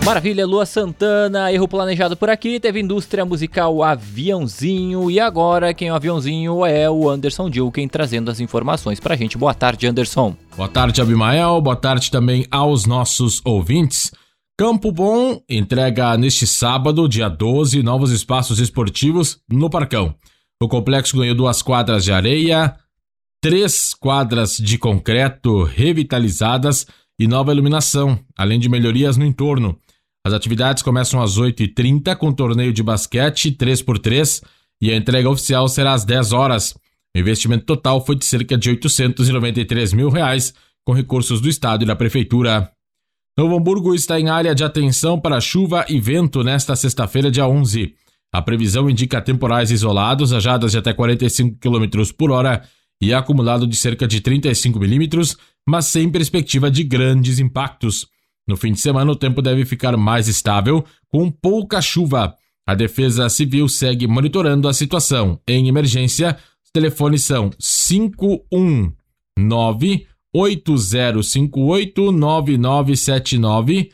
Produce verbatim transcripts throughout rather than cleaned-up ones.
Maravilha, Lua Santana, erro planejado por aqui, teve indústria musical Aviãozinho e agora quem é o Aviãozinho é o Anderson Dilken trazendo as informações pra gente. Boa tarde, Anderson. Boa tarde, Abimael, boa tarde também aos nossos ouvintes. Campo Bom entrega neste sábado, dia doze, novos espaços esportivos no Parcão. O complexo ganhou duas quadras de areia, três quadras de concreto revitalizadas e nova iluminação, além de melhorias no entorno. As atividades começam às oito e trinta com torneio de basquete três por três e a entrega oficial será às dez horas. O investimento total foi de cerca de oitocentos e noventa e três mil reais, com recursos do Estado e da Prefeitura. Novo Hamburgo está em área de atenção para chuva e vento nesta sexta-feira, dia onze. A previsão indica temporais isolados, rajadas de até quarenta e cinco quilômetros por hora e acumulado de cerca de trinta e cinco milímetros, mas sem perspectiva de grandes impactos. No fim de semana, o tempo deve ficar mais estável, com pouca chuva. A Defesa Civil segue monitorando a situação. Em emergência, os telefones são cinco um nove, oito zero cinco oito, nove nove sete nove,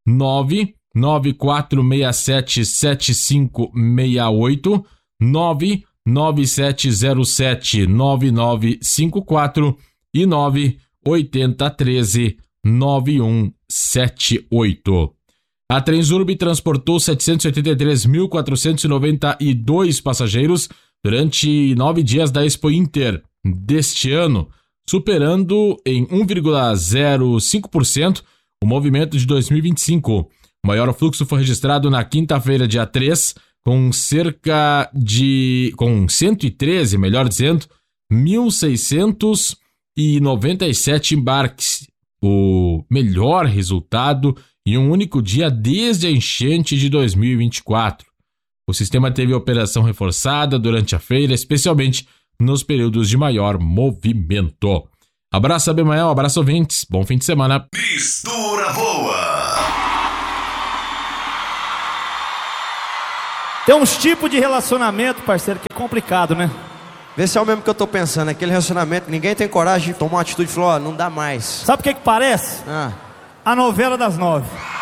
nove nove quatro seis sete, sete cinco seis oito, nove nove sete zero sete, nove nove cinco quatro e nove oito zero um três, nove um sete oito. A Transurb transportou setecentos e oitenta e três mil quatrocentos e noventa e dois passageiros durante nove dias da Expo Inter deste ano, superando em um vírgula zero cinco por cento o movimento de dois mil e vinte e cinco. O maior fluxo foi registrado na quinta-feira, dia três, com cerca de... com cento e treze, melhor dizendo, mil seiscentos e noventa e sete embarques. O melhor resultado em um único dia desde a enchente de dois mil e vinte e quatro. O sistema teve operação reforçada durante a feira, especialmente nos períodos de maior movimento. Abraço, Abimael, abraço, ouvintes. Bom fim de semana. Mistura boa! Tem uns tipos de relacionamento, parceiro, que é complicado, né? Vê se é o mesmo que eu tô pensando. Aquele relacionamento, ninguém tem coragem de tomar uma atitude e falar, ó, não dá mais. Sabe o que que parece? Ah. A novela das nove.